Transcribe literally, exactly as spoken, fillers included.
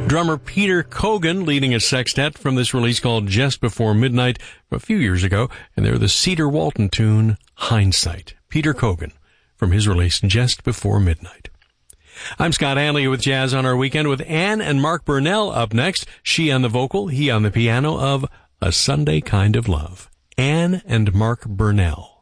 Drummer Peter Cogan leading a sextet from this release called Just Before Midnight from a few years ago, and they're the Cedar Walton tune, Hindsight. Peter Cogan from his release Just Before Midnight. I'm Scott Hanley with Jazz on Our Weekend with Ann and Mark Burnell up next. She on the vocal, he on the piano of A Sunday Kind of Love. Ann and Mark Burnell.